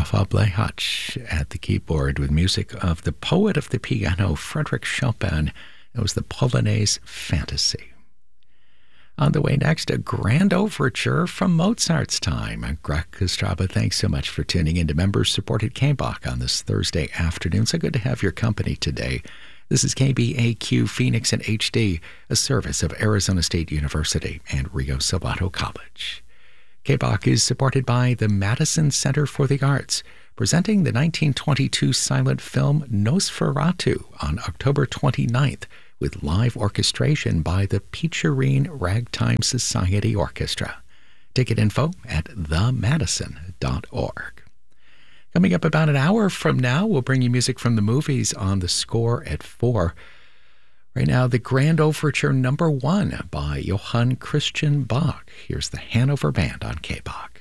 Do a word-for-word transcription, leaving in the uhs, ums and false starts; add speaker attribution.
Speaker 1: Rafa Blehach at the keyboard with music of the poet of the piano, Frederick Chopin. It was the Polonaise Fantasy. On the way next, a grand overture from Mozart's time. Greg Kostraba, thanks so much for tuning in to members-supported K B O C on this Thursday afternoon. So good to have your company today. This is K B A Q Phoenix in H D, a service of Arizona State University and Rio Salado College. K B O C is supported by the Madison Center for the Arts, presenting the nineteen twenty-two silent film Nosferatu on October twenty-ninth, with live orchestration by the Peacherine Ragtime Society Orchestra. Ticket info at the madison dot org. Coming up about an hour from now, we'll bring you music from the movies on The Score at four. Right now, the Grand Overture number one by Johann Christian Bach. Here's the Hanover Band on K B O C.